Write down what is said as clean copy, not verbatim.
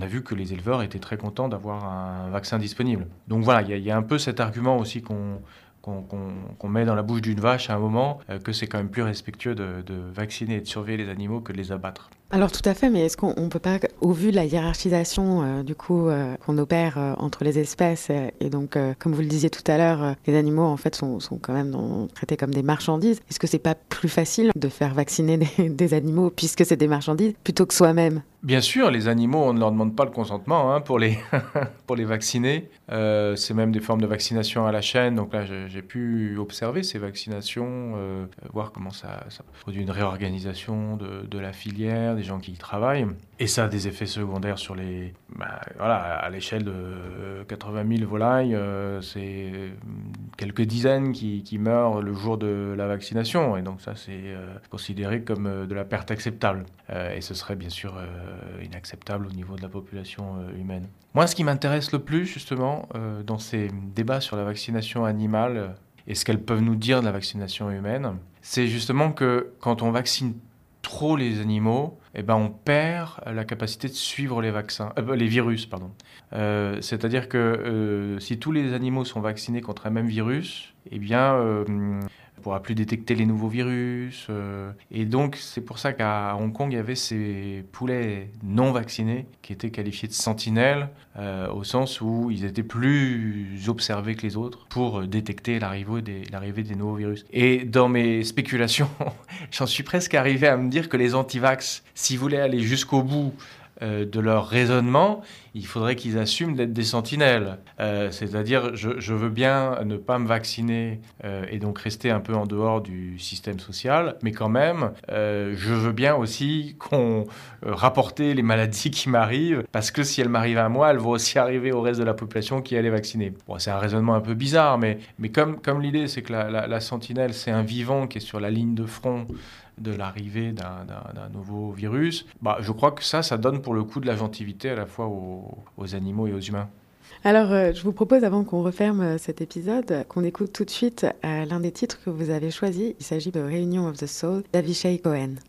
On a vu que les éleveurs étaient très contents d'avoir un vaccin disponible. Donc voilà, il y a un peu cet argument aussi qu'on met dans la bouche d'une vache à un moment, que c'est quand même plus respectueux de vacciner et de surveiller les animaux que de les abattre. Alors tout à fait, mais est-ce qu'on ne peut pas, au vu de la hiérarchisation qu'on opère entre les espèces, et donc comme vous le disiez tout à l'heure, les animaux en fait sont quand même traités comme des marchandises, est-ce que c'est pas plus facile de faire vacciner des animaux puisque c'est des marchandises plutôt que soi-même? Bien sûr, les animaux, on ne leur demande pas le consentement pour pour les vacciner. C'est même des formes de vaccination à la chaîne. Donc là, j'ai pu observer ces vaccinations, voir comment ça produit une réorganisation de la filière, des gens qui y travaillent. Et ça a des effets secondaires sur à l'échelle de 80 000 volailles, c'est quelques dizaines qui meurent le jour de la vaccination. Et donc ça, c'est considéré comme de la perte acceptable. Et ce serait bien sûr inacceptable au niveau de la population humaine. Moi, ce qui m'intéresse le plus, justement, dans ces débats sur la vaccination animale et ce qu'elles peuvent nous dire de la vaccination humaine, c'est justement que quand on vaccine trop les animaux, on perd la capacité de suivre les virus. C'est-à-dire que si tous les animaux sont vaccinés contre un même virus, on ne pourra plus détecter les nouveaux virus. Et donc, c'est pour ça qu'à Hong Kong, il y avait ces poulets non vaccinés qui étaient qualifiés de sentinelles, au sens où ils étaient plus observés que les autres pour détecter l'arrivée des nouveaux virus. Et dans mes spéculations, j'en suis presque arrivé à me dire que les antivax, s'ils voulaient aller jusqu'au bout de leur raisonnement, il faudrait qu'ils assument d'être des sentinelles. C'est-à-dire, je veux bien ne pas me vacciner et donc rester un peu en dehors du système social, mais quand même, je veux bien aussi qu'on rapporte les maladies qui m'arrivent, parce que si elles m'arrivent à moi, elles vont aussi arriver au reste de la population qui elle est vaccinée. Bon, c'est un raisonnement un peu bizarre, mais comme l'idée, c'est que la sentinelle, c'est un vivant qui est sur la ligne de front de l'arrivée d'un nouveau virus, je crois que ça donne pour le coup de la gentilité à la fois aux animaux et aux humains. Alors, je vous propose, avant qu'on referme cet épisode, qu'on écoute tout de suite l'un des titres que vous avez choisi. Il s'agit de Reunion of the Soul d'Avishai Cohen.